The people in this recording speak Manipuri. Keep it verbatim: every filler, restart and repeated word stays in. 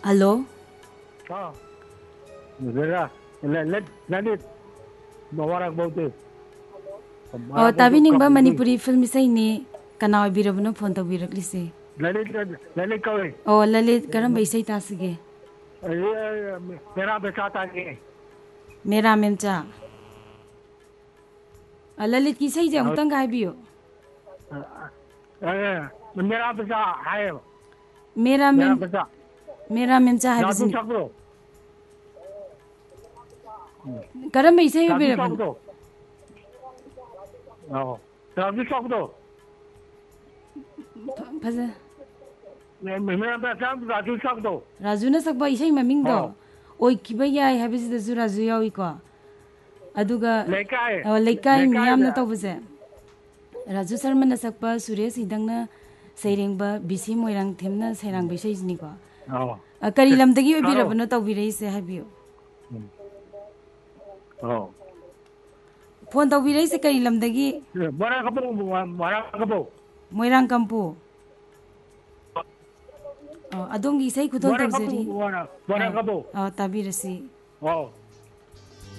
Hello? Ah. Zera. Let let it. Mawarak bauti. Oh, tabi ning ba Manipuri film isay ni kanaw birabno phone to biraklisi. Lalit lalit kawai. Oh, Lalit karam ba isay ta sige. Mera becha ta ni. Mera memcha. Lalit ki isay je amtang gai biyo. Mera becha hai. Mera mem Mera becha. Mera memcha hai Raju bisin. Sakro. Karam ba isay Raju birabno. Sakro. Oh. Raju Sakro. Faza. Mera becha Raju Sakro. Raju na sakba isay maming do. Oi kiba yai hai bisin da Raju yawi ko. Aduga Lekai. Lekai miyam na tawbase. Raju Sharma na sakpa Suresh Hidang na sairengba Bisi Moirang themna sairang bisai ni ko. Oh. Kari lamdagi obirabno tawbirei se habiyo. Oh. Phone tawbirei se kari lamdagi Bara kapo bara kapo. Moirang kampu. Oh, adongi sai khudon Bara tawjari. kapo bara bara kapo. Oh, tabirasi. Oh.